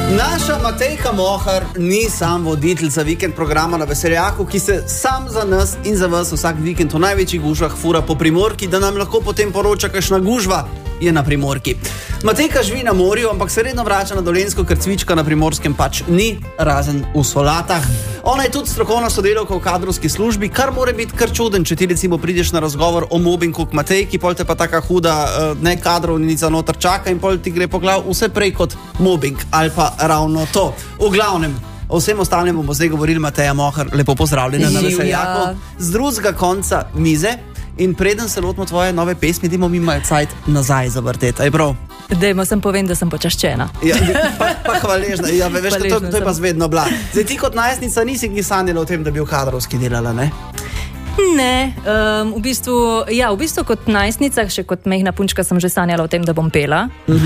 Naša Matejka Mohar ni sam voditeljica vikend programa na Veseljaku, ki se sam za nas in za vas vsak vikend v največjih gužvah fura po Primorki, da nam lahko potem poroča, kakšna gužva je na Primorki. Matejka živi na morju, ampak se redno vrača na Dolenjsko, ker cvička na Primorskem pač ni, razen v solatah. Ona je tudi strokovna sodelavka v kadrovski službi, kar mora biti kar čuden, če ti recimo prideš na razgovor o mobingu k Matejki, pol te pa taka huda nekadrovnica noter čaka in pol ti gre po glav vse prej kot mobbing ali pa ravno to. V glavnem, o vsem ostalem bomo zdaj govorili. Mateja Mohar, lepo pozdravljena na Veseljaku. Z drugega konca mize. In preden se lotimo tvoje nove pesmi, dajmo mi malo cajt nazaj zavrteti. Aj prav? Dajmo, sem povem, da sem počaščena. Ja, pa hvaležna. Ja, veš, hvaležna to je pa zvedno bila. Zdaj ti kot najstnica nisi sanjala o tem, da bi v kadrovski delala, ne? Ne, v bistvu kot najstnica, še kot mehna punčka sem že sanjala o tem, da bom pela.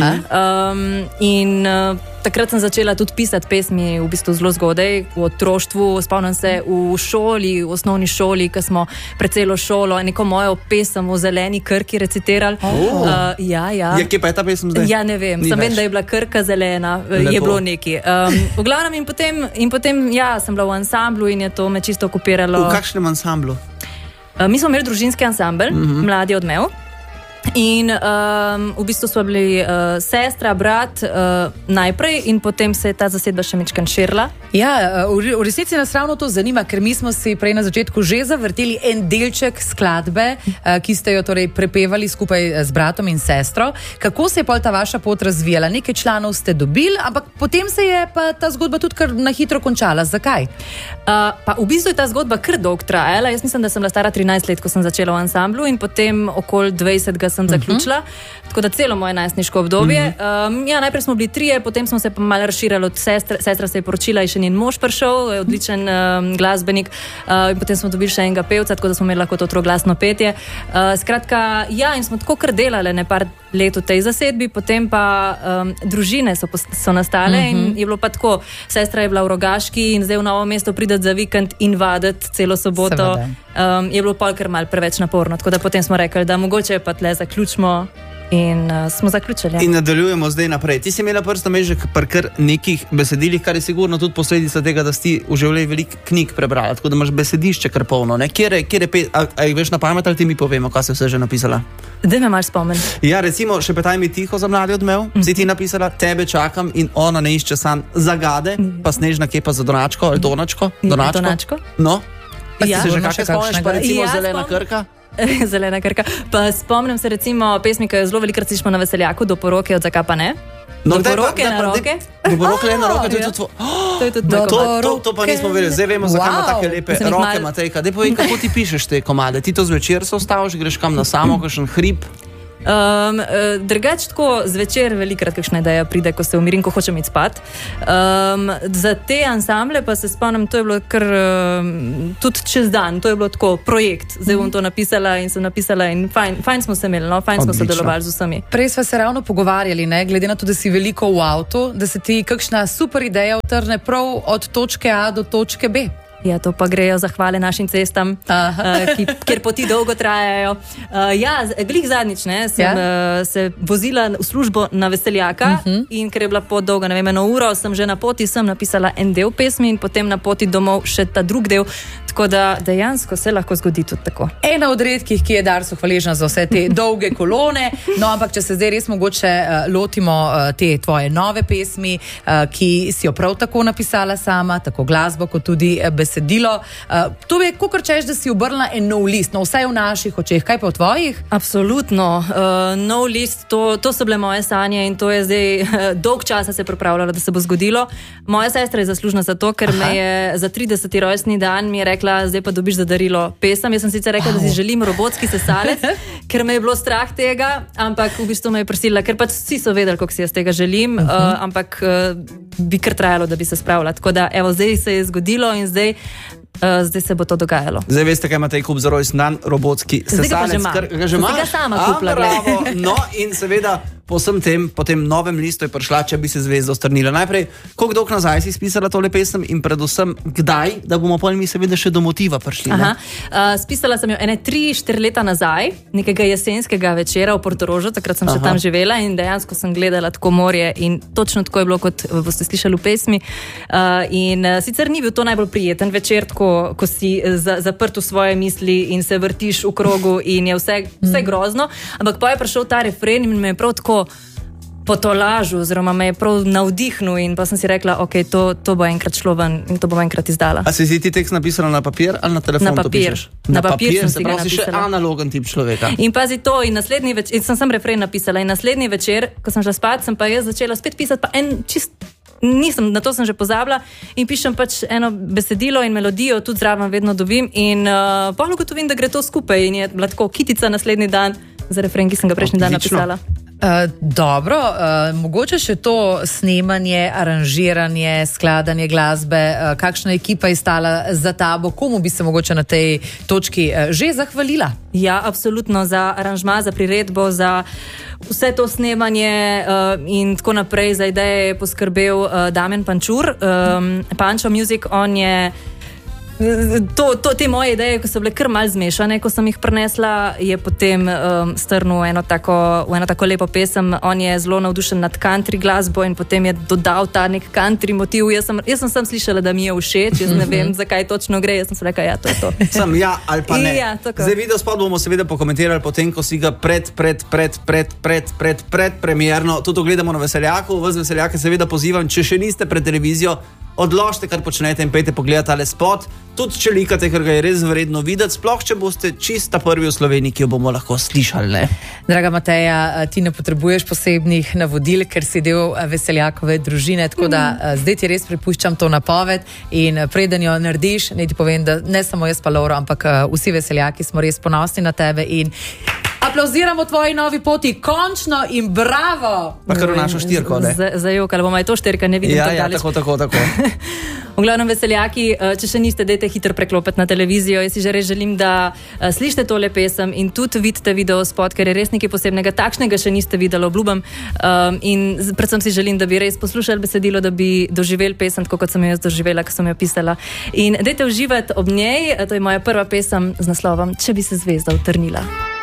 Takrat sem začela tudi pisati pesmi v bistvu zelo zgodaj, v otroštvu. Spomnim se v šoli, v osnovni šoli, ko smo pred celo šolo neko mojo pesem o zeleni krki recitirali. Ja, kje pa je ta pesem zdaj? Ja, ne vem, sem vem, da je bila krka zelena. Lepo. Je bilo neki. V glavnem in potem ja, sem bila v ansamblu in je to me čisto okupiralo. V kakšnem ansamblu? Mi smo imeli družinski ansambl, Mladi odmev. In v bistvu smo bili sestra, brat najprej in potem se je ta zasedba še mičkan širila. Ja, v resnici nas ravno to zanima, ker mi smo si prej na začetku že zavrteli en delček skladbe, ki ste jo torej prepevali skupaj z bratom in sestro. Kako se je pol ta vaša pot razvijala? Nekaj članov ste dobili, ampak potem se je pa ta zgodba tudi kar na hitro končala. Zakaj? Pa v bistvu je ta zgodba kar dolgo trajala. Jaz mislim, da sem bila stara 13 let, ko sem začela v ansamblu in potem okoli 20 sem zaključila, tako da celo moje najstniško obdobje. Najprej smo bili trije, potem smo se pa malo razširali od sestra se je poročila in še njen mož prišel, je odličen glasbenik, in potem smo dobili še enega pevca, tako da smo imeli lahko to troglasno petje. Skratka, ja, in smo tako kar delali par let v tej zasedbi, potem pa družine so nastale in je bilo pa tako, sestra je bila v Rogaški in zdaj v Novo mesto prideti za vikend in vaditi celo soboto. Je bilo pol kar malo preveč naporno, tako da potem smo rekli, da mogoče pa tle zaključimo in smo zaključili. In nadaljujemo zdaj naprej. Ti si imela prsto mežek pri kar nekih besedilih, kar je sigurno tudi posledica tega, da si v življenju veliko knjig prebrala, tako da imaš besedišče kar polno. Kjer je veš na pamet ali ti mi povemo, kaj si vse že napisala? Daj me malo spomen. Ja, recimo, še petaj mi tiho za Mladi odmev. Si ti napisala, tebe čakam in ona ne išče san zagade, pa Snežna kepa za Donačko ali Donačko? Donačko? No? Pa ja, si se že kakšne spomniš, pa recimo Zelena krka? Zelena krka. Pa spomnim se recimo pesmi, ki jo zelo velikrat slišimo na Veseljaku, Do poroke od Zakapa ne. Do poroke na roke. Do poroke na roke, to je tudi to je tudi to pa nismo vedeli. Zdaj vemo, zakaj ima take lepe roke Matejka. Daj povej, kako ti pišeš te komade. Ti to zvečer se ostaviš, greš kam na samo, kakšen hrib? Drugač tako zvečer velikrat kakšna ideja pride, ko se umirim, ko hočem iti spat. Za te ansamble pa se spomnim, to je bilo kar tudi čez dan, to je bilo tako projekt. Zdaj bom to napisala in fajn smo se imeli, no? Fajn smo sodelovali z vsemi. Prej sva se ravno pogovarjali, ne? Glede na to, da si veliko v avtu, da se ti kakšna super ideja utrne prav od točke A do točke B. Ja, to pa grejo zahvale našim cestam, kjer poti dolgo trajajo. Glih zadnjič, sem se vozila v službo na Veseljaka in ker je bila pot dolga, ne vem, 1 uro, sem že na poti, sem napisala en del pesmi in potem na poti domov še ta drug del. Tako da dejansko se lahko zgodi tudi tako. Ena od redkih, ki je Darsu hvaležna za vse te dolge kolone, no ampak če se zdaj res mogoče lotimo te tvoje nove pesmi, ki si jo prav tako napisala sama, tako glasbo kot tudi besedilo. To je, kakor češ, da si obrnila en nov list, no vsaj v naših očeh, kaj pa v tvojih? Absolutno, nov list, to so bile moje sanje in to je zdaj dolg časa se pripravljalo, da se bo zgodilo. Moja sestra je zaslužna za to, ker me je za 30. rojstni dan mi je rekla, zdaj pa dobiš za darilo pesem. Jaz sem sicer rekla, da si želim robotski sesalec, ker me je bilo strah tega, ampak v bistvu me je prosila, ker pač vsi so vedeli, kako si jaz tega želim, ampak bi kar trajalo, da bi se spravila. Tako da, evo, zdaj se je zgodilo in zdaj se bo to dogajalo. Zdaj veste, kaj imate kup za rojstni dan, robotski sesalec. Zdaj ga pa že ima. Zdaj ga sama kupila. No in seveda po tem novem listu je prišla, če bi se zvezda strnila. Najprej, koliko dolgo nazaj si spisala tole pesem in predvsem kdaj, da bomo pol mi seveda še do motiva prišli? Spisala sem jo 3-4 leta nazaj, nekega jesenskega večera v Portorožu, takrat sem še tam živela in dejansko sem gledala tako morje in točno tako je bilo, kot boste slišali v pesmi. Sicer ni bil to najbolj prijeten večer, tako, ko si zaprt v svoje misli in se vrtiš v krogu in je vse grozno, ampak pa je prišel ta refren in me je prav tako potolažil, oziroma me je prav navdihnil in pa sem si rekla, ok, to bo enkrat šlo ven in to bom enkrat izdala. A si ti tekst napisala na papir ali na telefon? Na papir. Na papir sem si ga napisala. Si še analogen tip človeka. In pazi to, in naslednji večer, sem refren napisala in naslednji večer, ko sem šla spat, sem pa jaz začela spet pisati, pa na to sem že pozabila in pišem pač eno besedilo in melodijo, tudi zraven vedno dobim in potem ugotovim, da gre to skupaj in je bila tako kitica naslednji dan za refren, ki sem ga prejšnji dan napisala. Dobro, mogoče še to snemanje, aranžiranje, skladanje glasbe, kakšna ekipa je stala za tabo, komu bi se mogoče na tej točki že zahvalila? Ja, absolutno, za aranžma, za priredbo, za vse to snemanje in tako naprej, za ideje je poskrbel Damjan Pančur, Pančo Music, on je te moje ideje, ko so bile kar mal zmešane, ko sem jih prinesla, je potem strnil v eno tako lepo pesem. On je zelo navdušen nad country glasbo in potem je dodal ta nek country motiv. Jaz sem slišala, da mi je všeč, jaz ne vem, zakaj točno gre, jaz sem se rekla, ja, to je to. Sem ja ali pa ne. Ja, zdaj video spod bomo seveda pokomentirali potem, ko si ga predpremierno tudi ogledamo na Veseljaku. Vas Veseljake seveda pozivam, če še niste pred televizijo, odložite, kar počnete in pejte pogledati tale spot, tudi če likate, ker ga je res vredno videti, sploh če boste čista prvi v Sloveniji, ki jo bomo lahko slišali, ne? Draga Mateja, ti ne potrebuješ posebnih navodil, ker si del Veseljakove družine, tako da zdaj ti res prepuščam to napoved in preden jo narediš, naj ti povem, da ne samo jaz pa Lovro, ampak vsi Veseljaki smo res ponosni na tebe in aplauziramo tvoji novi poti, končno in bravo! Pa kar v našo štirko, ne? Zajokali bomo, je to štirka, ne vidim tako. V glavnem Veseljaki, če še niste, dajte hitro preklopiti na televizijo. Jaz si že res želim, da slišite tole pesem in tudi vidite video spot, ker je res nekaj posebnega, takšnega še niste videli, obljubam. In predvsem si želim, da bi res poslušali besedilo, da bi doživeli pesem, tako kot sem jo jaz doživela, ko sem jo pisala. In dajte uživati ob njej, to je moja prva pesem z naslovom Če bi se zvezda utrnila.